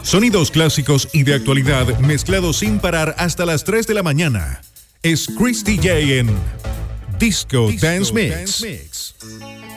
Sonidos clásicos y de actualidad mezclados sin parar hasta las 3 de la mañana. Es Chris DJ en Disco Dance Mix.